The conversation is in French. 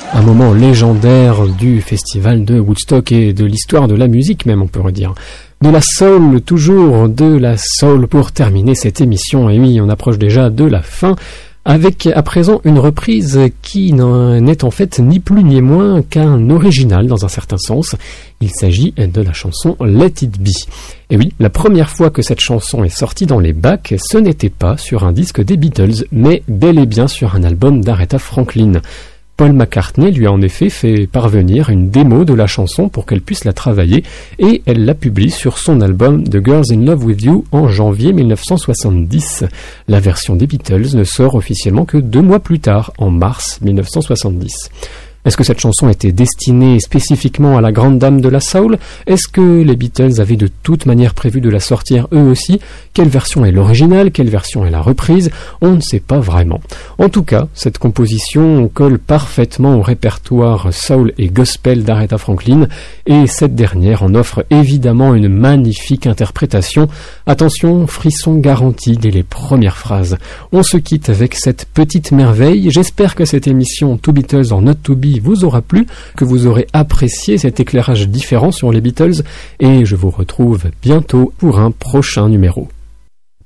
Un moment légendaire du festival de Woodstock et de l'histoire de la musique même, on pourrait dire. De la soul, toujours de la soul pour terminer cette émission. Et oui, on approche déjà de la fin avec à présent une reprise qui n'est en fait ni plus ni moins qu'un original dans un certain sens. Il s'agit de la chanson Let It Be. Et oui, la première fois que cette chanson est sortie dans les bacs, ce n'était pas sur un disque des Beatles, mais bel et bien sur un album d'Aretha Franklin. Paul McCartney lui a en effet fait parvenir une démo de la chanson pour qu'elle puisse la travailler et elle la publie sur son album The Girls in Love with You en janvier 1970. La version des Beatles ne sort officiellement que 2 mois plus tard, en mars 1970. Est-ce que cette chanson était destinée spécifiquement à la grande dame de la soul? Est-ce que les Beatles avaient de toute manière prévu de la sortir eux aussi? Quelle version est l'original? Quelle version est la reprise? On ne sait pas vraiment. En tout cas, cette composition colle parfaitement au répertoire soul et gospel d'Aretha Franklin et cette dernière en offre évidemment une magnifique interprétation. Attention, frisson garanti dès les premières phrases. On se quitte avec cette petite merveille. J'espère que cette émission Two Beatles or Not To Be vous aura plu, que vous aurez apprécié cet éclairage différent sur les Beatles et je vous retrouve bientôt pour un prochain numéro.